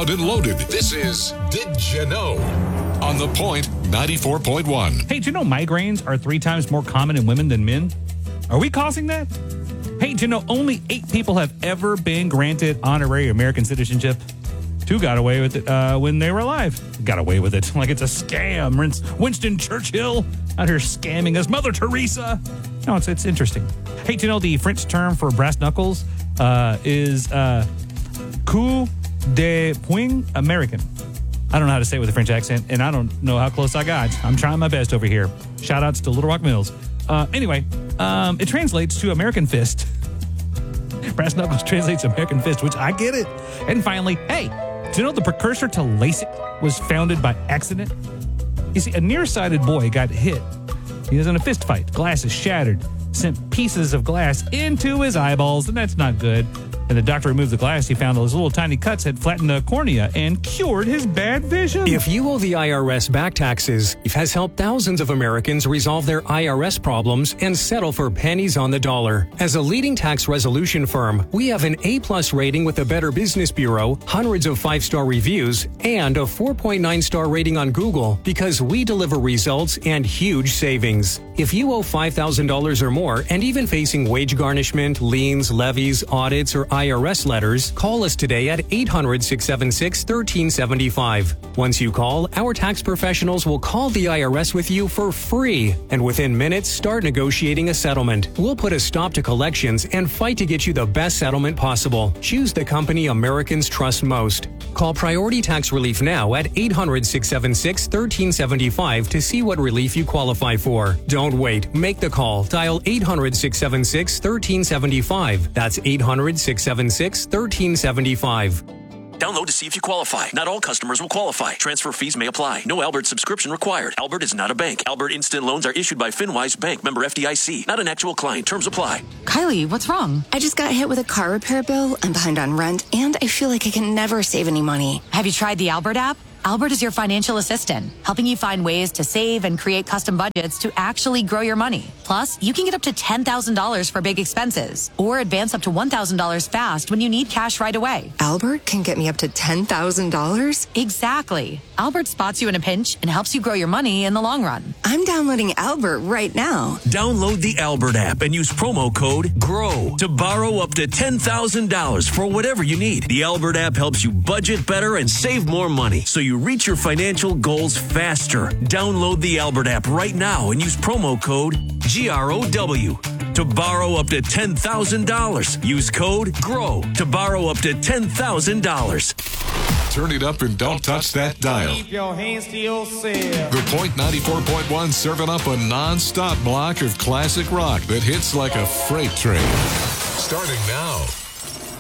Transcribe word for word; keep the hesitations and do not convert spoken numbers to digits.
loud and loaded. This is Did You Know? On The Point ninety-four point one. Hey, do you know migraines are three times more common in women than men? Are we causing that? Hey, do you know only eight people have ever been granted honorary American citizenship? Two got away with it uh, when they were alive. Got away with it like it's a scam. Winston Churchill out here scamming us. Mother Teresa. No, it's it's interesting. Hey, do you know the French term for brass knuckles uh, is uh, coup de poing American? I don't know how to say it with a French accent, and I don't know how close I got. I'm trying my best over here. Shout outs to Little Rock Mills. Uh, anyway, um, it translates to American fist. Brass knuckles translates to American fist, which I get it. And finally, hey, do you know the precursor to LASIK was founded by accident? You see, a nearsighted boy got hit. He was in a fist fight. Glasses shattered. Sent pieces of glass into his eyeballs, and that's not good. And the doctor removed the glass. He found those little tiny cuts had flattened the cornea and cured his bad vision. If you owe the I R S back taxes, it has helped thousands of Americans resolve their I R S problems and settle for pennies on the dollar. As a leading tax resolution firm, we have an A-plus rating with the Better Business Bureau, hundreds of five-star reviews, and a four point nine star rating on Google because we deliver results and huge savings. If you owe five thousand dollars or more and even facing wage garnishment, liens, levies, audits, or I R S letters, call us today at eight hundred, six seven six, one three seven five. Once you call, our tax professionals will call the I R S with you for free, and within minutes, start negotiating a settlement. We'll put a stop to collections and fight to get you the best settlement possible. Choose the company Americans trust most. Call Priority Tax Relief now at eight hundred, six seven six, one three seven five to see what relief you qualify for. Don't wait. Make the call. Dial eight hundred, six seven six, one three seven five. That's eight hundred, six seven six, one three seven five. Download to see if you qualify. Not all customers will qualify. Transfer fees may apply. No Albert subscription required. Albert is not a bank. Albert Instant Loans are issued by FinWise Bank, member F D I C. Not an actual client. Terms apply. Kylie, what's wrong? I just got hit with a car repair bill. I'm behind on rent, and I feel like I can never save any money. Have you tried the Albert app? Albert is your financial assistant, helping you find ways to save and create custom budgets to actually grow your money. Plus, you can get up to ten thousand dollars for big expenses or advance up to one thousand dollars fast when you need cash right away. Albert can get me up to ten thousand dollars? Exactly. Albert spots you in a pinch and helps you grow your money in the long run. I'm downloading Albert right now. Download the Albert app and use promo code GROW to borrow up to ten thousand dollars for whatever you need. The Albert app helps you budget better and save more money so you reach your financial goals faster. Download the Albert app right now and use promo code G R O W to borrow up to ten thousand dollars. Use code GROW to borrow up to ten thousand dollars. Turn it up and don't touch that dial. Keep your hands to yourself. The Point ninety-four point one serving up a non-stop block of classic rock that hits like a freight train. Starting now.